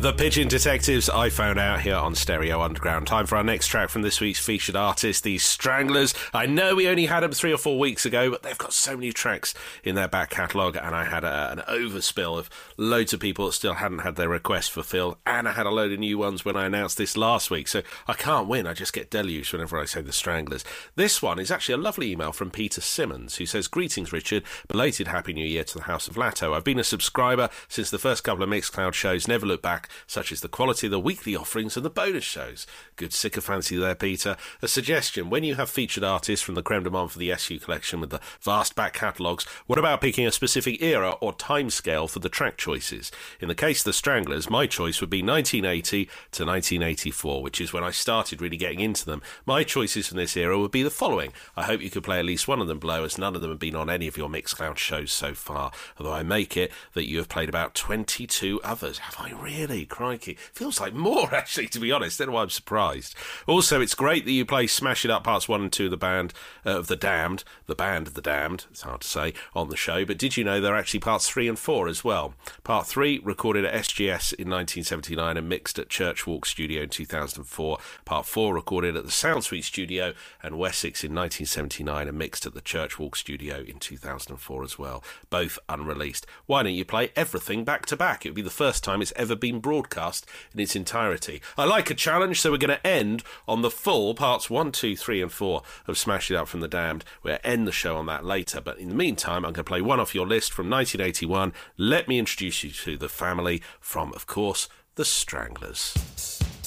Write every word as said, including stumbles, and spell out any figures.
The Pigeon Detectives, I found out here on Stereo Underground. Time for our next track from this week's featured artist, the Stranglers. I know we only had them three or four weeks ago, but they've got so many tracks in their back catalogue, and I had a, an overspill of loads of people that still hadn't had their requests fulfilled, and I had a load of new ones when I announced this last week, so I can't win. I just get deluged whenever I say the Stranglers. This one is actually a lovely email from Peter Simmons, who says, "Greetings, Richard. Belated Happy New Year to the House of Latto. I've been a subscriber since the first couple of Mixcloud shows. Never look back, such as the quality of the weekly offerings and the bonus shows." Good sycophancy there, Peter. A suggestion: when you have featured artists from the creme de menthe for the S U collection with the vast back catalogues, what about picking a specific era or time scale for the track choices? In the case of the Stranglers, my choice would be nineteen eighty to nineteen eighty-four, which is when I started really getting into them. My choices from this era would be the following. I hope you could play at least one of them below, as none of them have been on any of your Mixcloud shows so far, although I make it that you have played about twenty-two others. Have I really? Crikey. Feels like more, actually, to be honest. That's why I'm surprised. Also, it's great that you play Smash It Up parts one and two of the band uh, of the Damned, the band of the Damned, it's hard to say, on the show, but did you know there are actually parts three and four as well? Part three, recorded at S G S in nineteen seventy-nine and mixed at Church Walk Studio in two thousand four. Part four, recorded at the Sound Suite Studio and Wessex in nineteen seventy-nine and mixed at the Church Walk Studio in two thousand four as well. Both unreleased. Why don't you play everything back to back? It would be the first time it's ever been broadcast in its entirety. I like a challenge, so we're going to end on the full parts one, two, three and four of Smash It Up from the Damned. We'll end the show on that later, but in the meantime I'm going to play one off your list from nineteen eighty-one. Let me introduce you to the family from, of course, the Stranglers.